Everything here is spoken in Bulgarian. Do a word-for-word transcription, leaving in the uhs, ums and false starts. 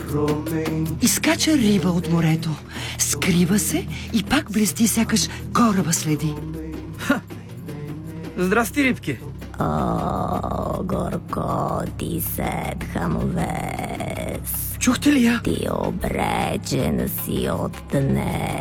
Изкача риба от морето, скрива се и пак блести, сякаш кораба следи. Ха! Здрасти, рибки! О, горко ти сед, хамовес. Чухте ли я? Ти обречена си от днес.